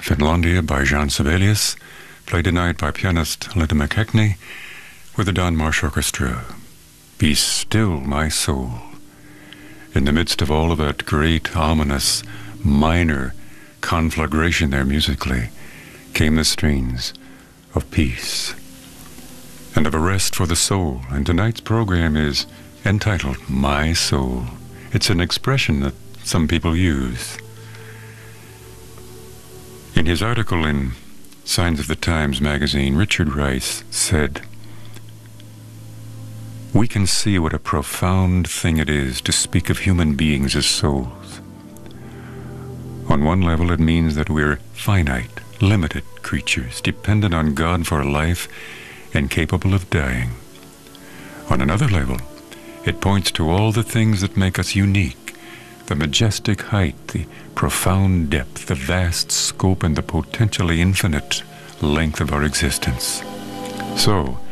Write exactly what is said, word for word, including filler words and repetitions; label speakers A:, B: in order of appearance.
A: Finlandia by Jean Sibelius, played tonight by pianist Linda McKechnie with the Don Marsh Orchestra. Be still, my soul. In the midst of all of that great, ominous, minor conflagration there musically, came the strains of peace and of a rest for the soul. And tonight's program is entitled My Soul. It's an expression that some people use. In his article in Signs of the Times magazine, Richard Rice said, "We can see what a profound thing it is to speak of human beings as souls. On one level, it means that we're finite, limited creatures, dependent on God for life and capable of dying. On another level, it points to all the things that make us unique, the majestic height, the profound depth, the vast scope, and the potentially infinite length of our existence. So,